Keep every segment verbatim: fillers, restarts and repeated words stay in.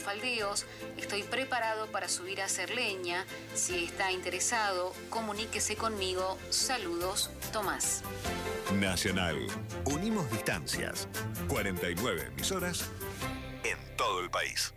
Faldeos, estoy preparado para subir a hacer leña. Si está interesado, comuníquese conmigo. Saludos, Tomás. Nacional. Unimos distancias. cuarenta y nueve emisoras en todo el país.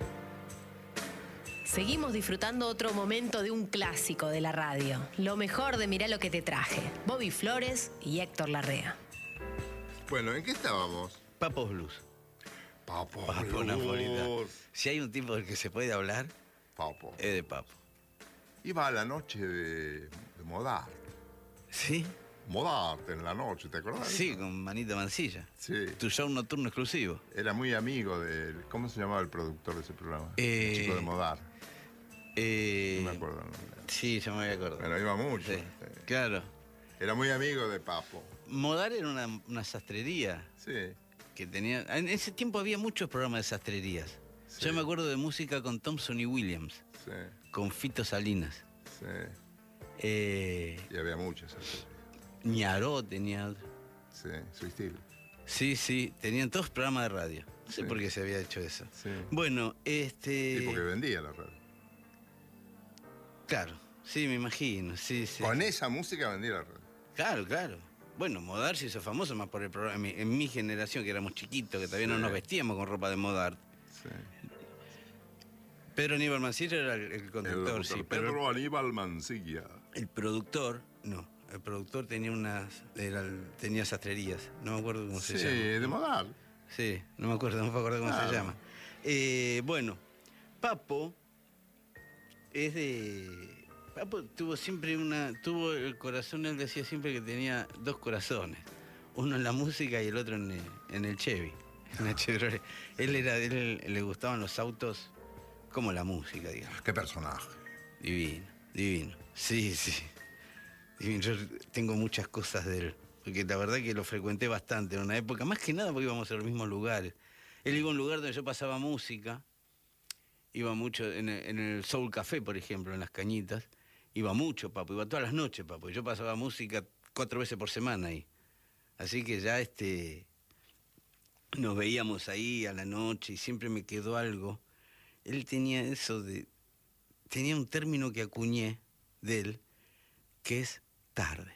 Seguimos disfrutando otro momento de un clásico de la radio. Lo mejor de Mirá lo que te traje. Bobby Flores y Héctor Larrea. Bueno, ¿en qué estábamos? Papos Blues. Papo, Papo Napolitano. Si hay un tipo del que se puede hablar, Papo. es de Papo. Iba a la noche de, de Modart. ¿Sí? Modart en la noche, ¿te acordás? Sí, con Manita Mancilla. Sí. Tu show nocturno exclusivo. Era muy amigo del... ¿Cómo se llamaba el productor de ese programa? Eh, el chico de Modart. Eh, No me acuerdo el nombre. Sí, yo me voy a acordar. Bueno, iba mucho. Sí, claro. Era muy amigo de Papo. Modart era una, una sastrería. Sí. Que tenía, en ese tiempo había muchos programas de sastrerías. Sí. Yo me acuerdo de música con Thompson y Williams, Sí. con Fito Salinas. Sí. Eh, Y había muchas. Así. Ñaró tenía. Sí, su estilo. Sí, sí, tenían todos programas de radio. No sé Sí. por qué se había hecho eso. Sí. Bueno, este. Y porque vendía la radio. Claro, sí, me imagino. Sí, sí. Con esa música vendía la radio. Claro, claro. Bueno, Modart se hizo famoso más por el programa. En mi, en mi generación, que éramos chiquitos, que todavía Sí. no nos vestíamos con ropa de Modart. Sí. Pedro Aníbal Mancilla era el, el conductor, El sí. doctor Pero Pedro Aníbal Mancilla. el productor, no. El productor tenía unas. Era el- tenía sastrerías. No me acuerdo cómo Sí, se llama. de Modart. Sí, no me acuerdo, no me acuerdo cómo Claro. se llama. Eh, bueno, Papo es de. Papo tuvo siempre una. Tuvo el corazón, él decía siempre que tenía dos corazones. Uno en la música y el otro en el, en el Chevy. En el Chevrolet. Él era, él le gustaban los autos como la música, digamos. Qué personaje. Divino, divino. Sí, sí. Divino. Yo tengo muchas cosas de él. Porque la verdad que lo frecuenté bastante en una época. Más que nada porque íbamos a los mismos lugares. Él iba a un lugar donde yo pasaba música. Iba mucho en el, en el Soul Café, por ejemplo, en Las Cañitas. Iba mucho, Papo. Iba todas las noches, Papo. Yo pasaba música cuatro veces por semana ahí. Así que ya este... nos veíamos ahí a la noche y siempre me quedó algo. Él tenía eso de... Tenía un término que acuñé de él, que es tarde.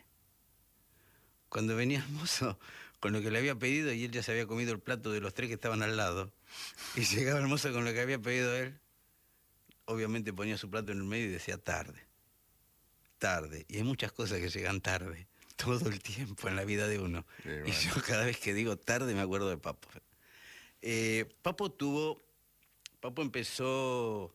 Cuando venía el mozo con lo que le había pedido y él ya se había comido el plato de los tres que estaban al lado, y llegaba el mozo con lo que había pedido él, obviamente ponía su plato en el medio y decía tarde. Tarde. Y hay muchas cosas que llegan tarde, todo el tiempo en la vida de uno. Sí, Y bueno. yo cada vez que digo tarde me acuerdo de Papo. Eh, Papo tuvo... Papo empezó...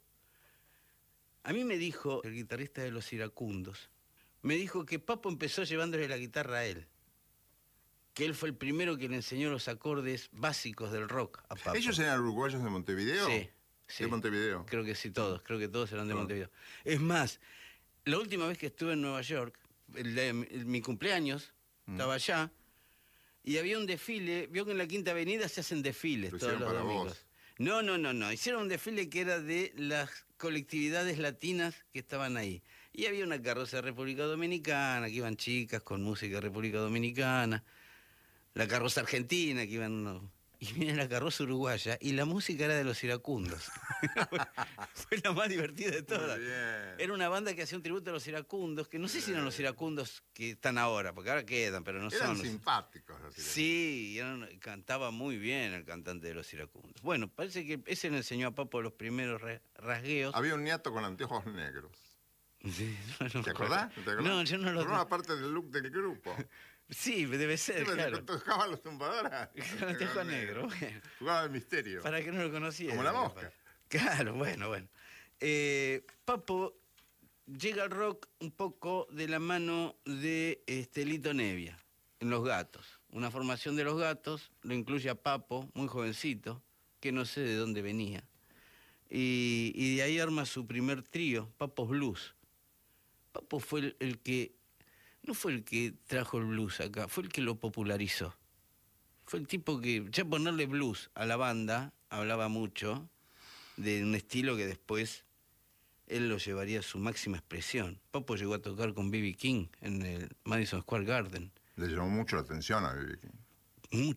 A mí me dijo, el guitarrista de Los Iracundos, me dijo que Papo empezó llevándole la guitarra a él. Que él fue el primero que le enseñó los acordes básicos del rock a Papo. ¿Ellos eran uruguayos de Montevideo? Sí, sí. De Montevideo. Creo que sí, todos. Creo que todos eran de Ah. Montevideo. Es más, la última vez que estuve en Nueva York, el, el- el- mi cumpleaños, Mm. estaba allá, y había un desfile. Vio que en la Quinta Avenida se hacen desfiles Lo todos hicieron los para domingos. vos. No, no, no, no. Hicieron un desfile que era de las colectividades latinas que estaban ahí. Y había una carroza de República Dominicana, que iban chicas con música de República Dominicana. La carroza argentina, que iban unos... Y viene la carroza uruguaya, y la música era de Los Iracundos. Fue la más divertida de todas. Muy bien. Era una banda que hacía un tributo a Los Iracundos, que no sé si eran Los Iracundos que están ahora, porque ahora quedan, pero no Eran son. los- simpáticos. Los iracundos. Sí, y eran- cantaba muy bien el cantante de Los Iracundos. Bueno, parece que ese le enseñó a Papo los primeros ra- rasgueos. Había un nieto con anteojos negros. Sí, no, no me ¿Te acuerdo. acordás? ¿No, te acordás? No, yo no lo... Formaba parte del look del grupo. Sí, debe ser, Sí, pero claro. tocaba los tumbadoras. Con anteojos negros, bueno. Jugaba el misterio. Para que no lo conociera. Como la mosca. Claro, bueno, bueno. Eh, Papo llega al rock un poco de la mano de este, Lito Nevia, en Los Gatos. Una formación de Los Gatos, lo incluye a Papo, muy jovencito, que no sé de dónde venía. Y, y de ahí arma su primer trío, Papos Blues. Papo fue el, el que, no fue el que trajo el blues acá, fue el que lo popularizó. Fue el tipo que, ya ponerle blues a la banda, hablaba mucho de un estilo que después él lo llevaría a su máxima expresión. Papo llegó a tocar con B B King en el Madison Square Garden. Le llamó mucho la atención a B B King. Mucho,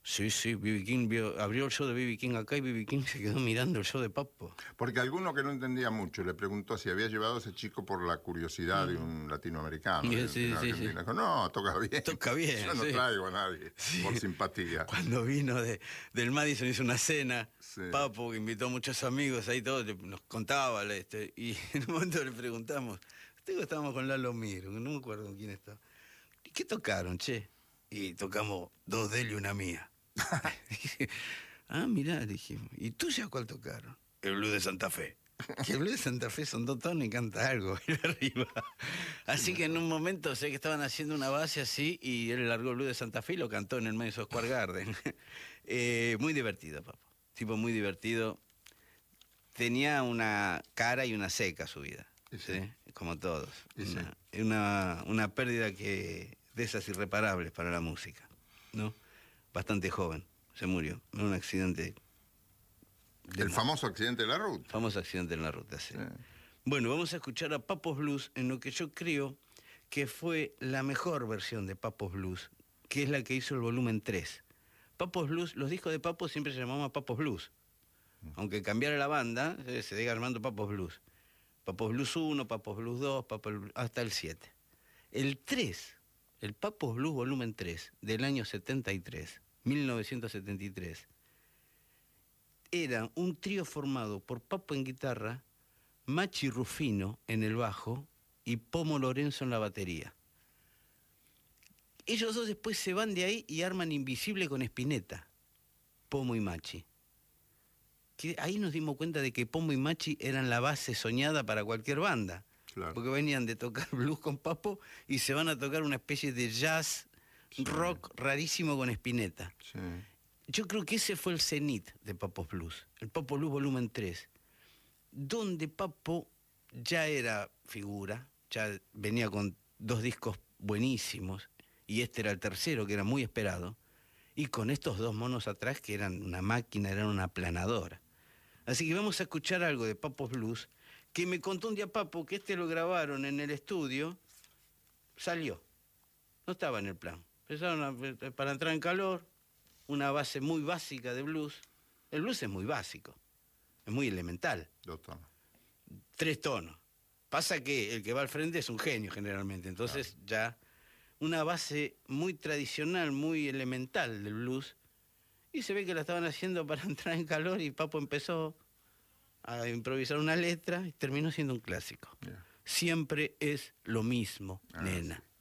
Sí, sí, B B King vio, abrió el show de B B King acá y B B King se quedó mirando el show de Papo. Porque alguno que no entendía mucho le preguntó si había llevado a ese chico por la curiosidad de un latinoamericano. Sí, de sí, un sí, argentino. sí. Dijo, no, toca bien. Toca bien, Yo no sí. traigo a nadie por simpatía. Cuando vino de, del Madison hizo una cena, Sí. Papo, que invitó a muchos amigos ahí todos, le- nos contaba, este, y en un momento le preguntamos, "Ustedes estábamos con Lalo Miro, no me acuerdo con quién estaba. ¿Y qué tocaron, che?" Y tocamos dos de él y una mía. Dije, ah, mirá, dijimos, ¿y tuya cuál tocaron? El Blues de Santa Fe. Que el Blues de Santa Fe son dos tonos y canta algo ahí arriba. Así que en un momento sé que estaban haciendo una base así y él largó el Blues de Santa Fe y lo cantó en el Madison Square Garden. eh, muy divertido, Papo. Tipo muy divertido. Tenía una cara y una seca su vida, Y ¿sí? sí. Como todos. Y sí. Una, una, una pérdida que de esas irreparables para la música, ¿no? Bastante joven, se murió en un accidente. de El mo- famoso accidente de la ruta. famoso accidente en la ruta, sí. Sí. Bueno, vamos a escuchar a Papos Blues en lo que yo creo que fue la mejor versión de Papos Blues, que es la que hizo el volumen tres. Papos Blues, los discos de Papos siempre se llamaban Papos Blues. Aunque cambiara la banda, eh, se sigue armando Papos Blues. Papos Blues uno, Papos Blues dos, Papos Blues- hasta el siete. El tres, el Papos Blues volumen tres, del año setenta y tres, mil novecientos setenta y tres, era un trío formado por Papo en guitarra, Machi Rufino en el bajo y Pomo Lorenzo en la batería. Ellos dos después se van de ahí y arman Invisible con Spinetta, Pomo y Machi. Que ahí nos dimos cuenta de que Pomo y Machi eran la base soñada para cualquier banda. Claro. Porque venían de tocar blues con Papo y se van a tocar una especie de jazz, Sí. rock rarísimo con Spinetta. Sí. Yo creo que ese fue el cenit de Papos Blues, el Papos Blues volumen tres, donde Papo ya era figura, ya venía con dos discos buenísimos, y este era el tercero, que era muy esperado, y con estos dos monos atrás que eran una máquina, eran una aplanadora. Así que vamos a escuchar algo de Papos Blues, que me contó un día Papo que este lo grabaron en el estudio, salió, no estaba en el plan. Empezaron a- para entrar en calor, una base muy básica de blues. El blues es muy básico, es muy elemental, Dos tonos. tres tonos. Pasa que el que va al frente es un genio generalmente, entonces ya una base muy tradicional, muy elemental del blues, y se ve que la estaban haciendo para entrar en calor y Papo empezó a improvisar una letra y terminó siendo un clásico. Yeah. Siempre es lo mismo, Ah, nena.